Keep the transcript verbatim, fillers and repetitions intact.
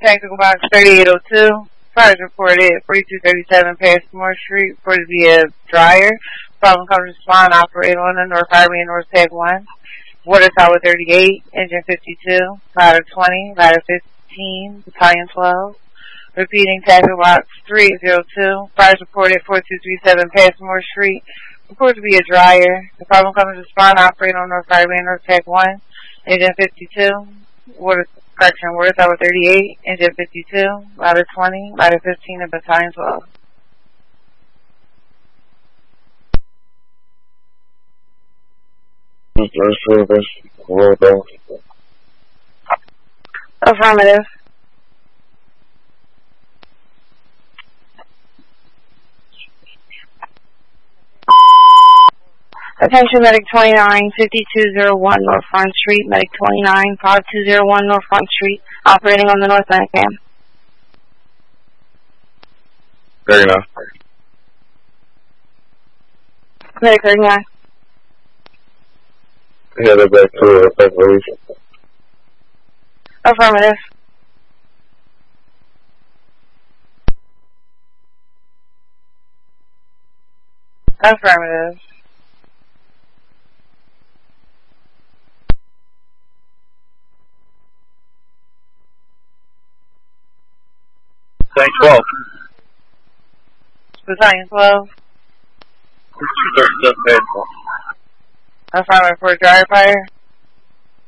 Tactical box thirty-eight oh two. Fire is reported at forty-two thirty-seven Passmore Street. Reported via dryer. Problem comes to spawn. Operator on the North Highway and North Tag one. Water Tower thirty-eight. Engine fifty-two. Ladder twenty. Ladder fifteen. Battalion twelve. Repeating Tactical box three eight oh two. Fire is reported at forty-two thirty-seven Passmore Street. Reported via dryer. The problem comes to spawn. Operator on North Highway and North Tag one. Engine fifty-two. Water Correction, Water Tower thirty-eight, Engine fifty-two, Ladder twenty, Ladder fifteen, and Battalion twelve. Affirmative. Attention Medic twenty-nine, fifty-two oh one North Front Street, Medic twenty-nine, five two oh one North Front Street, operating on the North End cam. Very enough. Medic thirty-nine. Yeah, they're back to evacuation. Affirmative. Affirmative. Tank twelve. Battalion twelve. two thirty-seven Passmore. Affirmative for a dryer fire.